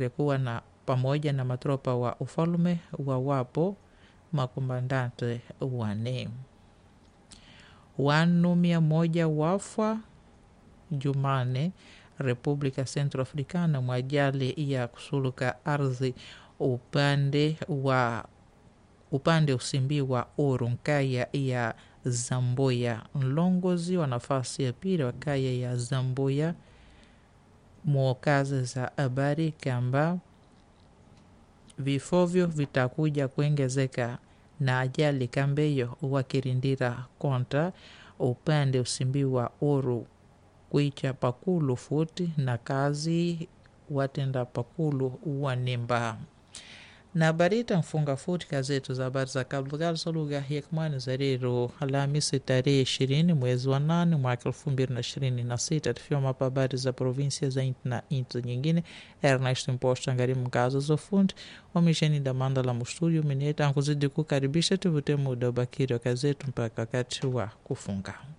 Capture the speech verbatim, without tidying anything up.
wakire kuwa na pamoja na matropa wa ufalume wa wapo makomandante wane. Wanu mia moja wafa Jumane Republika Centroafricana mwajali ya kusuluka ardhi upande wa upande usimbi wa Oru nkaya ya Zamboya. Mlongozi wa nafasi ya pili wa kaya ya Zamboya mwokazi za habari kamba vifovyo vitakuja kuongezeka na ajali kambeyo wakirindira konta upande usimbi wa Oru kuicha pakulu futi na kazi watenda pakulu wanimba. Na barita mfunga futi kazetu za habari za kablugal soluga hekmani zariru Alhamisi tarehe ishirini mwezi wa nane mwaka elfu mbili na ishirini na sita. Tufio mapa habari za provinsia za inti na inti nyingine. Ernesto Imposta ngarimu mkazo za fundi wamisheni damanda la mustudio mineta ankuzidi kukaribisha tuvute muda ubakiri wa kazetu mpaka wakati wa kufunga.